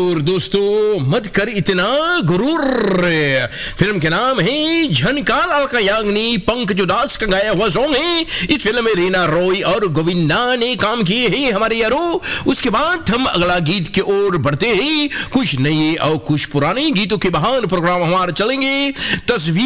और दोस्तों मत कर इतना गुरूर। फिल्म के नाम है झनकार अलका याग्निक, पंकज उदास का गाया हुआ सॉन्ग है। इस फिल्म में रीना रॉय और गोविंदा ने काम किए हैं हमारे यारो। उसके बाद हम अगला गीत की ओर बढ़ते हैं। कुछ नए और कुछ पुराने गीतों के बहार प्रोग्राम हमारे चलेंगे। तस्वीर